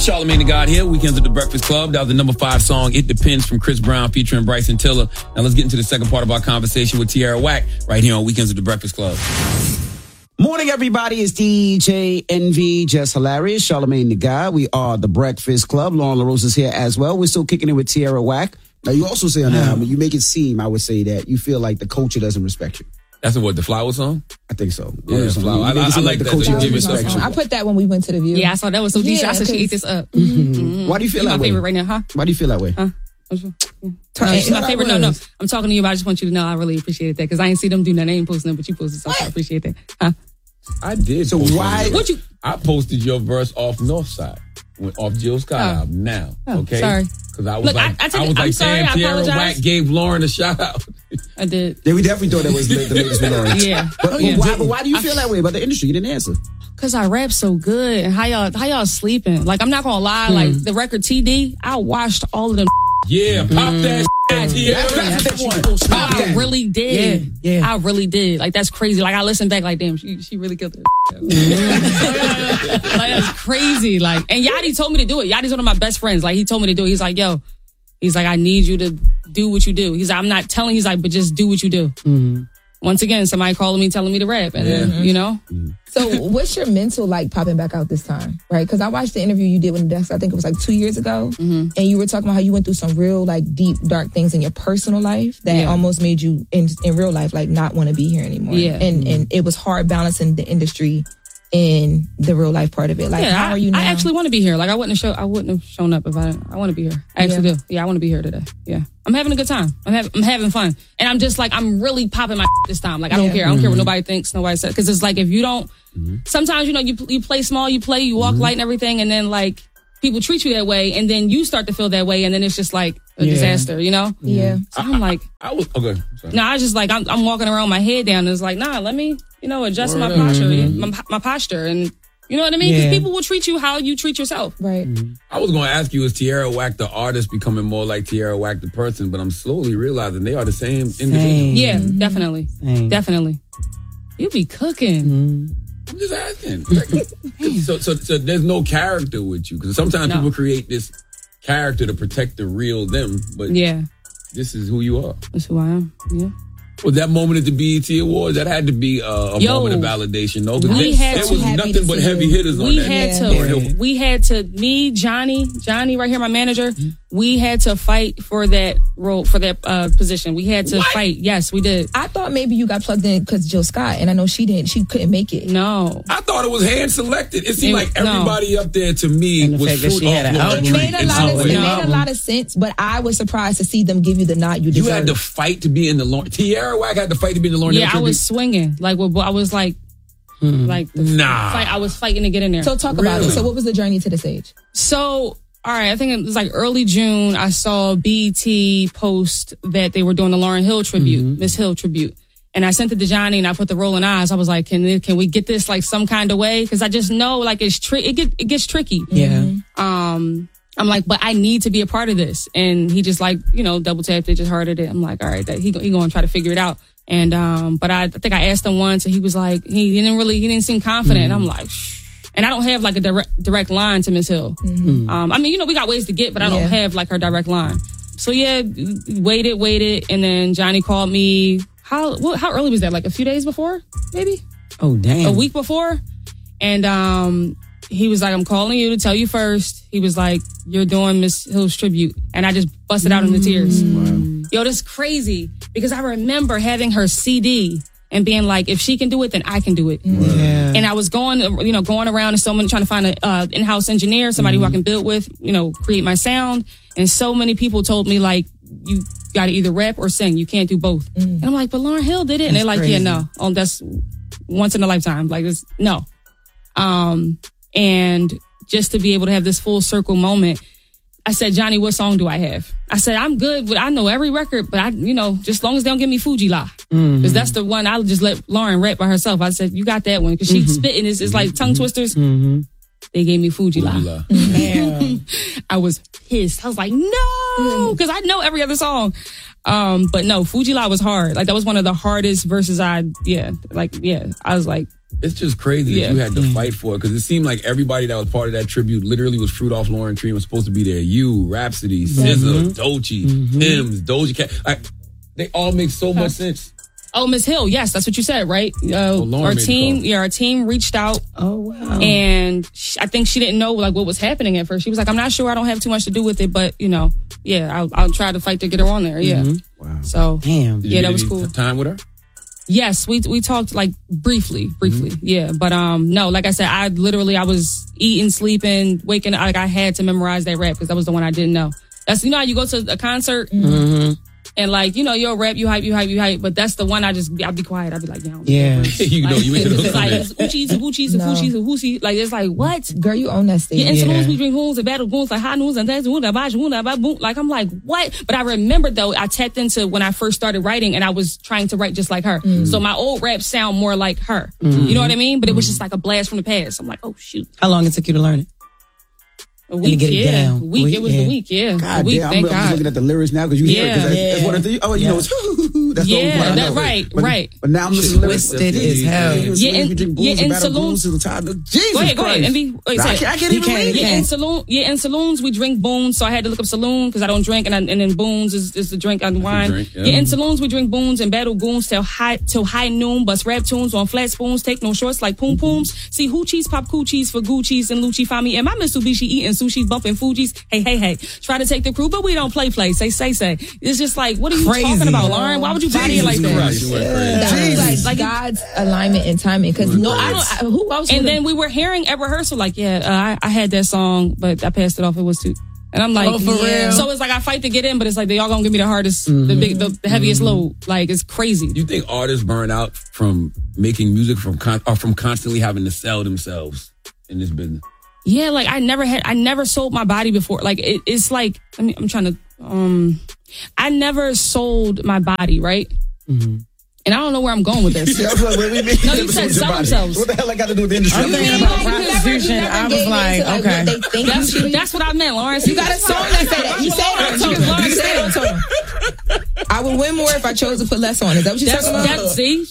Charlamagne the God here. Weekends at the Breakfast Club. That was the number 5 song, It Depends, from Chris Brown featuring Bryson Tiller. Now let's get into the second part of our conversation with Tierra Whack right here on Weekends at the Breakfast Club. Morning, everybody. It's DJ NV, Just Hilarious, Charlamagne the God. We are the Breakfast Club. Lauren LaRose is here as well. We're still kicking it with Tierra Whack. Now, you also say on the album, you make it seem, I would say, that you feel like the culture doesn't respect you. That's what, the Flower song? I think so. Yeah, Flower. I like that. culture You give doesn't it respect you. I put that when we went to the View. Yeah, I saw that was so decent. I said she ate this up. Why do you feel that my way? favorite right now, huh? Why do you feel that way? No, she's my favorite. No. I'm talking to you, but I just want you to know I really appreciate that because I ain't see them do nothing. I ain't posting them, but you posted something. I appreciate that. Huh? I did. So why? I posted your verse off Northside, off Jill Scott album now. Okay? Sorry. Because I was damn, Tierra Whack gave Lauren a shout out. I did. Yeah, we definitely thought that was the latest with Lauren. Yeah. But why do you feel that way about the industry? You didn't answer. Cause I rap so good, and how y'all sleeping? Like, I'm not gonna lie, like the record TD, I watched all of them. Yeah, pop that Tierra. I really did. Yeah. I really did. Like, that's crazy. Like, I listened back, like, damn, she really killed it. Like, that's crazy. Like, and Yachty told me to do it. Yachty's one of my best friends. Like, he told me to do it. He's like, yo, I need you to do what you do. He's like, I'm not telling. He's like, but just do what you do. Mm-hmm. Once again, somebody calling me, telling me to rap, and then, you know. So what's your mental like popping back out this time, right? Because I watched the interview you did with Dex, I think it was like 2 years ago, and you were talking about how you went through some real like deep, dark things in your personal life that almost made you in real life like not want to be here anymore. Yeah. And it was hard balancing the industry and the real life part of it. Like, how are you now? I actually want to be here. Like, I wouldn't have shown up if I want to be here. I actually do. Yeah, I want to be here today. Yeah. I'm having a good time. I'm having fun. And I'm just like, I'm really popping my this time. Like, I don't care. I don't care what nobody thinks, nobody says. Because it's like, if you don't, sometimes, you know, you play small, you walk light and everything, and then like, people treat you that way, and then you start to feel that way, and then it's just like a disaster, you know? Yeah. So I'm like, I was just like, I'm walking around with my head down, and it's like, nah, let me, you know, adjust my posture, my posture, and you know what I mean? Because people will treat you how you treat yourself. Right. I was going to ask you, is Tierra Whack the artist becoming more like Tierra Whack the person? But I'm slowly realizing they are the same individual. Yeah, definitely. Definitely. You be cooking. I'm just asking. So there's no character with you. Because sometimes people create this character to protect the real them. But this is who you are. That's who I am. Yeah. Well, that moment at the BET Awards, that had to be a moment of validation. No, there was nothing but heavy hitters on that. We had to, me, Johnny right here, my manager, we had to fight for that role, for that position. We had to fight. Yes, we did. I thought maybe you got plugged in because Jill Scott, and I know she couldn't make it. No. I thought it was hand selected. It seemed like everybody up there to me was fruit off. It made a lot of sense, but I was surprised to see them give you the nod you deserve. You had to fight to be in the Lauren. Tierra Whack had to fight to be in the Lauren. Yeah, I was swinging. Like, I was like, I was fighting to get in there. So talk about it. So what was the journey to the stage? So, all right, I think it was like early June, I saw BET post that they were doing the Lauryn Hill tribute, Miss Hill tribute. And I sent it to Johnny and I put the rolling eyes. I was like, can we get this like some kind of way? Because I just know like it gets tricky. Yeah. I'm like, but I need to be a part of this. And he just like, you know, double tapped it, just hearted it. I'm like, all right, he going to try to figure it out. And, but I think I asked him once and he was like, he didn't seem confident. And I'm like, shh. And I don't have like a direct line to Miss Hill. I mean, you know, we got ways to get, but I don't have like her direct line. So yeah, waited. And then Johnny called me. How early was that? Like a few days before, maybe? Oh, damn. A week before. And, he was like, I'm calling you to tell you first. He was like, you're doing Miss Hill's tribute. And I just busted out into tears. Wow. Yo, that's crazy. Because I remember having her CD and being like, if she can do it, then I can do it. Yeah. And I was going around and someone trying to find an in-house engineer, somebody who I can build with, you know, create my sound. And so many people told me like, you got to either rap or sing. You can't do both. And I'm like, but Lauryn Hill did it. And they're like, crazy. Yeah, no. That's once in a lifetime. Like, it's no. And just to be able to have this full circle moment, I said, Johnny, what song do I have? I said, I'm good with, I know every record, but just as long as they don't give me Fuji La. Because that's the one I'll just let Lauren rap by herself. I said, you got that one. Because she's spitting, it's like tongue twisters. They gave me Fuji La. I was pissed. I was like, no, because I know every other song. But no, Fuji La was hard. Like, that was one of the hardest verses I was like, It's just crazy that you had to fight for it because it seemed like everybody that was part of that tribute literally was fruit off Lauren Tree was supposed to be there. You, Rhapsody, SZA, Doechii, Hims, Doja Cat. They all make so much sense. Oh, Miss Hill, yes, that's what you said, right? Our team reached out. Oh, wow. And I think she didn't know like what was happening at first. She was like, I'm not sure, I don't have too much to do with it, but I'll try to fight to get her on there. Yeah. Wow. So damn. That was cool. Time with her? Yes, we talked like briefly. Yeah. But no, like I said, I was eating, sleeping, waking up. Like I had to memorize that rap because that was the one I didn't know. That's how you go to a concert. And like, you'll rap, you hype, but that's the one I'll be quiet. I'll be like, yeah. You into the like, it's hoochies. Like, it's like, what? Girl, you own that stage. Yeah, in saloons, we drink hoons and battle goons, like high noons and that's like, I'm like, what? But I remember though, I tapped into when I first started writing and I was trying to write just like her. So my old raps sound more like her. You know what I mean? But it was just like a blast from the past. I'm like, oh, shoot. How long it took you to learn it? A week, get it down. A week. It was a week, God a week, damn, I'm looking at the lyrics now because you hear it. That's one of the, it's that's right. But now I'm listening to lyrics. Twisted as hell. In saloons. Jesus Go ahead. I can't even read it. In saloons, we drink boons. So I had to look up saloon because I don't drink. And then boons is the drink on wine. In saloons, we drink boons and battle goons till high noon. Bust rap tunes on flat spoons. Take no shorts like poom pooms. See hoochies, pop coochies for Gucci's and Lucci. Find me in my Mitsubishi eating sushi, bumping Fuji's. Hey. Try to take the crew, but we don't play. Say. It's just like, what are you talking about, Lauren? Why would you body it like that? Like God's alignment and timing. Because who else? And then we were hearing at rehearsal, like, I had that song, but I passed it off. It was too. And I'm like, for real? So it's like I fight to get in, but it's like they all gonna give me the hardest, the heaviest load. Like it's crazy. Do you think artists burn out from making music or from constantly having to sell themselves in this business? Yeah, like I never sold my body before. Like it's like, I'm trying to, I never sold my body, right? And I don't know where I'm going with this. No, you said sell themselves. What the hell I got to do with the industry? I'm thinking about prostitution. I was like, okay. That's what I meant, Lawrence. You got a song that say that. You say it on tone. I would win more if I chose to put less on. Is that what you're talking about? See?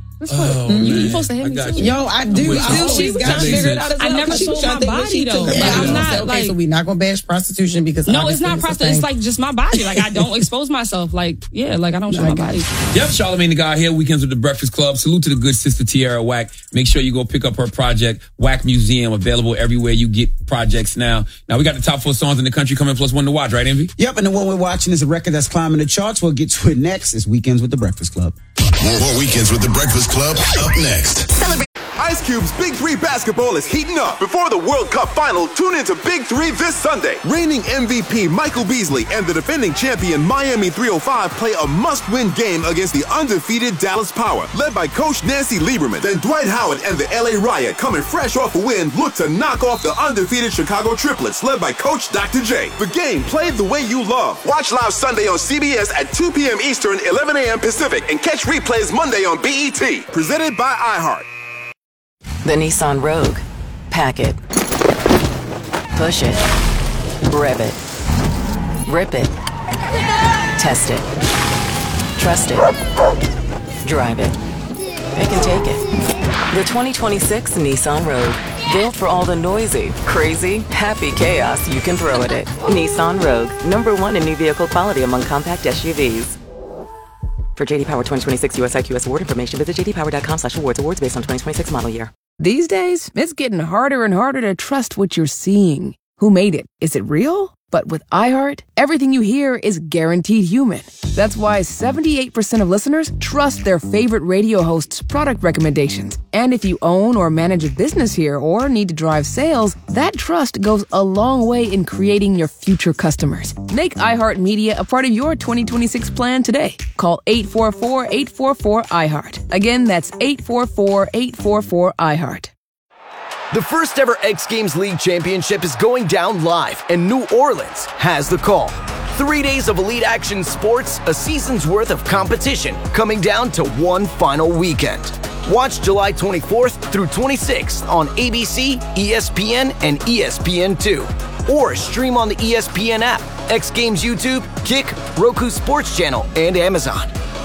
You're supposed to have me too. Yo, I do. She's got to figure it out as well. I never sold my body though. Like, I'm not like. So we're not gonna bash prostitution because no, it's not prostitution. It's like just my body. Like I don't expose myself. Like like I don't show my body. Yep, Charlamagne the God here. Weekends with the Breakfast Club. Salute to the good sister Tierra Whack. Make sure you go pick up her project, Whack Museum, available everywhere you get projects now. Now we got the top 4 songs in the country coming plus one to watch, right, Envy? Yep, and the one we're watching is a record that's climbing the charts. We'll get to it next. It's Weekends with the Breakfast Club. More Weekends with the Breakfast Club up next. Ice Cube's Big 3 basketball is heating up. Before the World Cup final, tune into Big 3 this Sunday. Reigning MVP Michael Beasley and the defending champion Miami 305 play a must-win game against the undefeated Dallas Power, led by Coach Nancy Lieberman. Then Dwight Howard and the LA Riot, coming fresh off a win, look to knock off the undefeated Chicago Triplets, led by Coach Dr. J. The game played the way you love. Watch live Sunday on CBS at 2 p.m. Eastern, 11 a.m. Pacific, and catch replays Monday on BET. Presented by iHeart. The Nissan Rogue. Pack it. Push it. Rev it. Rip it. Test it. Trust it. Drive it. It can take it. The 2026 Nissan Rogue. Built for all the noisy, crazy, happy chaos you can throw at it. Nissan Rogue. #1 in new vehicle quality among compact SUVs. For JD Power 2026 US IQS award information, visit jdpower.com/awards. Awards based on 2026 model year. These days, it's getting harder and harder to trust what you're seeing. Who made it? Is it real? But with iHeart, everything you hear is guaranteed human. That's why 78% of listeners trust their favorite radio host's product recommendations. And if you own or manage a business here or need to drive sales, that trust goes a long way in creating your future customers. Make iHeart Media a part of your 2026 plan today. Call 844-844-iHeart. Again, that's 844-844-iHeart. The first ever X Games League Championship is going down live, and New Orleans has the call. 3 days of elite action sports, a season's worth of competition, coming down to one final weekend. Watch July 24th through 26th on ABC, ESPN, and ESPN2. Or stream on the ESPN app, X Games YouTube, Kick, Roku Sports Channel, and Amazon.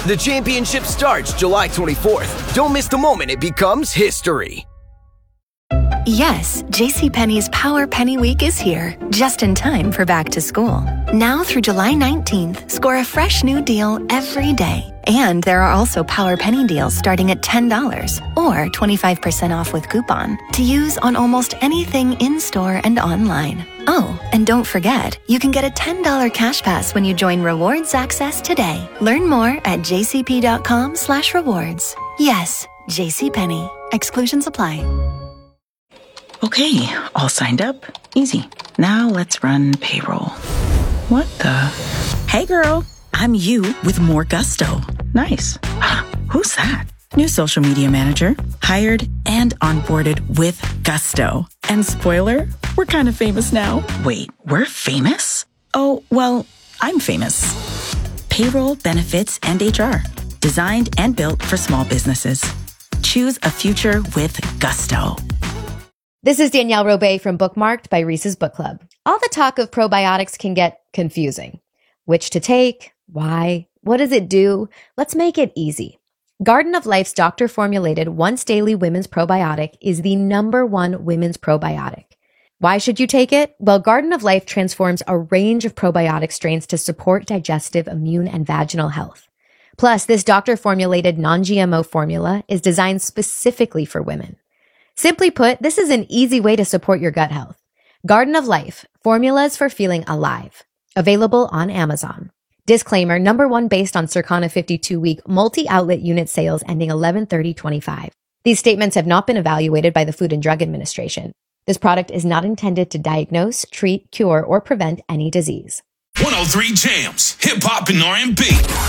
The championship starts July 24th. Don't miss the moment it becomes history. Yes, JCPenney's Power Penny Week is here, just in time for back to school. Now through July 19th, score a fresh new deal every day. And there are also Power Penny deals starting at $10 or 25% off with coupon to use on almost anything in-store and online. Oh, and don't forget, you can get a $10 cash pass when you join Rewards Access today. Learn more at jcp.com/rewards. Yes, JCPenney. Exclusions apply. Okay, all signed up. Easy. Now let's run payroll. What the? Hey girl, I'm you with more gusto. Nice. Who's that? New social media manager. Hired and onboarded with gusto. And spoiler, we're kind of famous now. Wait, we're famous? Oh, well, I'm famous. Payroll, benefits, and HR. Designed and built for small businesses. Choose a future with gusto. This is Danielle Robay from Bookmarked by Reese's Book Club. All the talk of probiotics can get confusing. Which to take? Why? What does it do? Let's make it easy. Garden of Life's doctor-formulated once-daily women's probiotic is the #1 women's probiotic. Why should you take it? Well, Garden of Life transforms a range of probiotic strains to support digestive, immune, and vaginal health. Plus, this doctor-formulated non-GMO formula is designed specifically for women. Simply put, this is an easy way to support your gut health. Garden of Life, formulas for feeling alive. Available on Amazon. Disclaimer, #1 based on Circana 52-week multi-outlet unit sales ending 11/30/25. These statements have not been evaluated by the Food and Drug Administration. This product is not intended to diagnose, treat, cure, or prevent any disease. 103 Jams, hip hop and R&B.